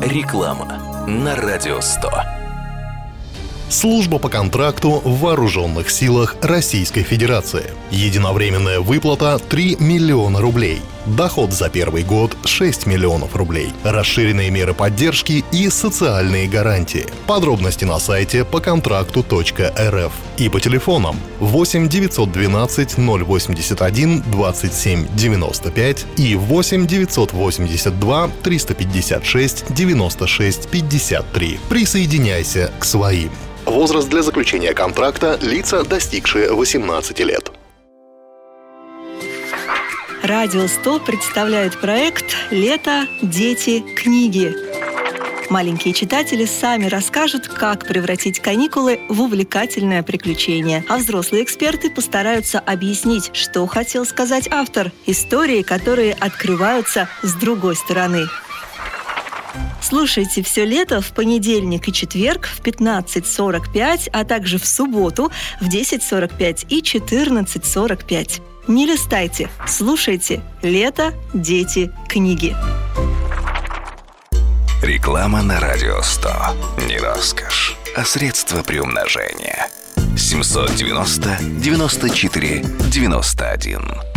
Реклама на Радио 100. Служба по контракту в Вооруженных силах Российской Федерации. Единовременная выплата 3 миллиона рублей. Доход за первый год 6 миллионов рублей. Расширенные меры поддержки и социальные гарантии. Подробности на сайте поконтракту.рф и по телефонам 8 912 081 27 95 и 8 982 356 96 53. Присоединяйся к своим. Возраст для заключения контракта – лица, достигшие 18 лет. Радио 100 представляет проект «Лето, дети, книги». Маленькие читатели сами расскажут, как превратить каникулы в увлекательное приключение. А взрослые эксперты постараются объяснить, что хотел сказать автор. Истории, которые открываются с другой стороны. Слушайте все лето в понедельник и четверг в 15:45, а также в субботу в 10:45 и 14:45. Не листайте, слушайте «Лето, дети, книги». Реклама на Радио 100. Не роскошь, а средство приумножения. 790 94 91.